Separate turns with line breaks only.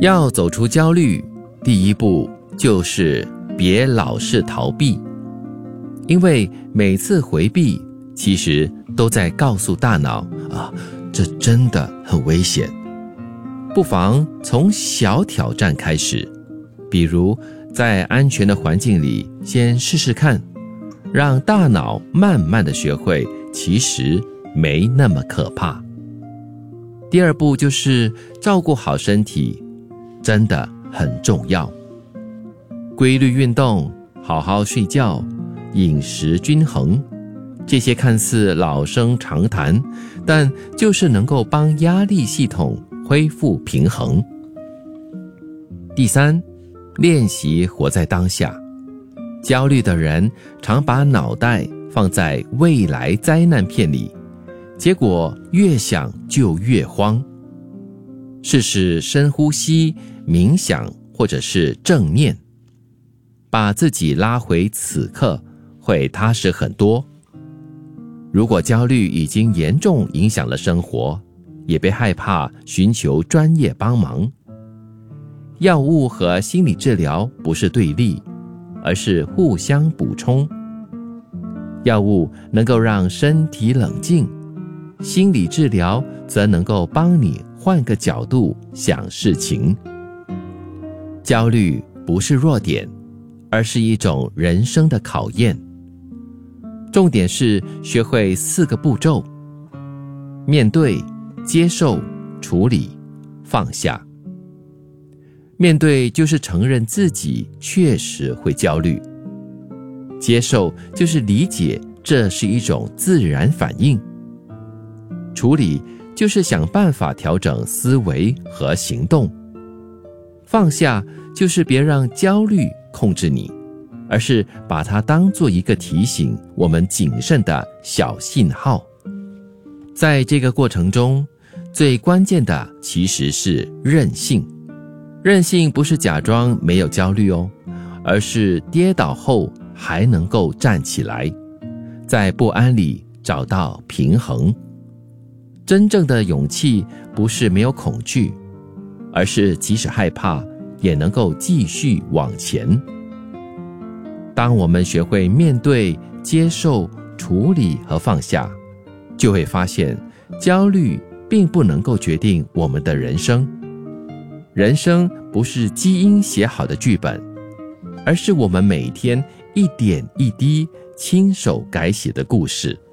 要走出焦虑，第一步就是别老是逃避，因为每次回避其实都在告诉大脑这真的很危险。不妨从小挑战开始，比如在安全的环境里先试试看，让大脑慢慢的学会其实没那么可怕。第二步就是照顾好身体，真的很重要。规律运动，好好睡觉，饮食均衡，这些看似老生常谈，但就是能够帮压力系统恢复平衡。第三，练习活在当下。焦虑的人常把脑袋放在未来灾难片里，结果越想就越慌。试试深呼吸、冥想或者是正念，把自己拉回此刻，会踏实很多。如果焦虑已经严重影响了生活，也别害怕寻求专业帮忙。药物和心理治疗不是对立，而是互相补充。药物能够让身体冷静，心理治疗则能够帮你换个角度想事情。焦虑不是弱点，而是一种人生的考验。重点是学会4个步骤：面对、接受、处理、放下。面对就是承认自己确实会焦虑，接受就是理解这是一种自然反应，处理就是想办法调整思维和行动，放下就是别让焦虑控制你，而是把它当作一个提醒我们谨慎的小信号。在这个过程中，最关键的其实是韧性。韧性不是假装没有焦虑哦，而是跌倒后还能够站起来，在不安里找到平衡。真正的勇气不是没有恐惧，而是即使害怕也能够继续往前。当我们学会面对、接受、处理和放下，就会发现焦虑并不能够决定我们的人生。人生不是基因写好的剧本，而是我们每天一点一滴亲手改写的故事。